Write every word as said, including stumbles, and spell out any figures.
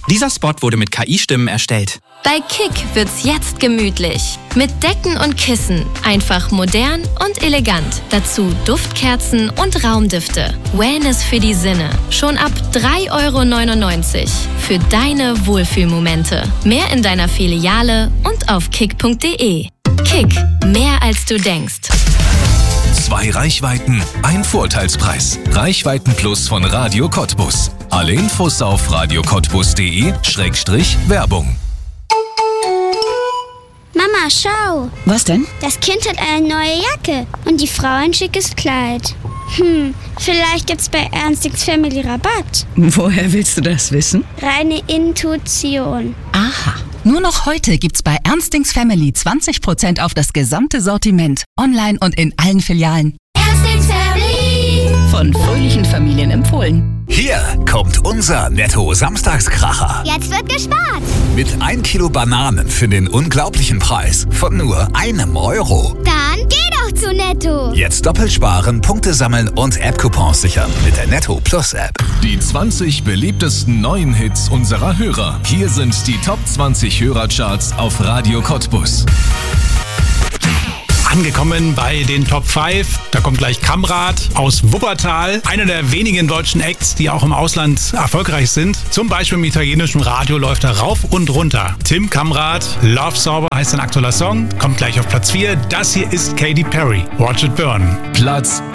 Dieser Spot wurde mit K I-Stimmen erstellt. Bei Kick wird's jetzt gemütlich. Mit Decken und Kissen. Einfach modern und elegant. Dazu Duftkerzen und Raumdüfte. Wellness für die Sinne. Schon ab drei Euro neunundneunzig. Für deine Wohlfühlmomente. Mehr in deiner Filiale und auf kick punkt de. Kick. Mehr als du denkst. Zwei Reichweiten, ein Vorteilspreis. Reichweiten Plus von Radio Cottbus. Alle Infos auf radio cottbus punkt de Schrägstrich Werbung. Mama, schau. Was denn? Das Kind hat eine neue Jacke und die Frau ein schickes Kleid. Hm, vielleicht gibt's bei Ernstings Family Rabatt. Woher willst du das wissen? Reine Intuition. Aha. Nur noch heute gibt's bei Ernstings Family zwanzig Prozent auf das gesamte Sortiment. Online und in allen Filialen. Ernstings Family. Von fröhlichen Familien empfohlen. Hier kommt unser Netto-Samstagskracher. Jetzt wird gespart. Mit ein Kilo Bananen für den unglaublichen Preis von nur einem Euro. Dann geh doch zu Netto. Jetzt doppelt sparen, Punkte sammeln und App-Coupons sichern mit der Netto Plus App. Die zwanzig beliebtesten neuen Hits unserer Hörer. Hier sind die Top zwanzig Hörercharts auf Radio Cottbus. Angekommen bei den Top fünf. Da kommt gleich Kamrat aus Wuppertal. Einer der wenigen deutschen Acts, die auch im Ausland erfolgreich sind. Zum Beispiel im italienischen Radio läuft er rauf und runter. Tim Kamrat, Love Sauber heißt sein aktueller Song. Kommt gleich auf Platz vier. Das hier ist Katy Perry, Watch It Burn. Platz